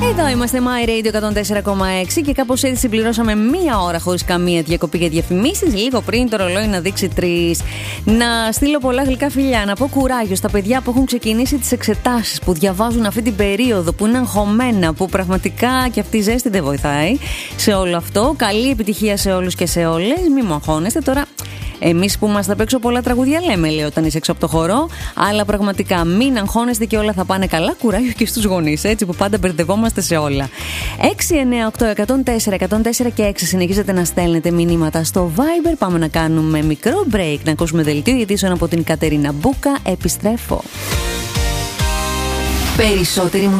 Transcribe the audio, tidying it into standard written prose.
Εδώ είμαστε My Radio 104,6 και κάπως έτσι συμπληρώσαμε μία ώρα χωρίς καμία διακοπή για διαφημίσεις. Λίγο πριν το ρολόι να δείξει 3. Να στείλω πολλά γλυκά φιλιά, να πω κουράγιο στα παιδιά που έχουν ξεκινήσει τις εξετάσεις, που διαβάζουν αυτή την περίοδο, που είναι αγχωμένα, που πραγματικά και αυτή η ζέστη δεν βοηθάει σε όλο αυτό. Καλή επιτυχία σε όλους και σε όλες. Μην μου αγχώνεστε τώρα. Εμείς που είμαστε απ' έξω πολλά τραγούδια λέμε, λέει, όταν είσαι έξω από το χορό. Αλλά πραγματικά μην αγχώνεστε και όλα θα πάνε καλά. Κουράγιο και στους γονείς, έτσι, που πάντα μπερδευόμαστε σε όλα. 6, 9, 8, 104, 104 και 6 συνεχίζετε να στέλνετε μηνύματα στο Viber. Πάμε να κάνουμε μικρό break, να ακούσουμε δελτίο ειδήσεων από την Κατερίνα Μπούκα. Επιστρέφω. Περισσότερη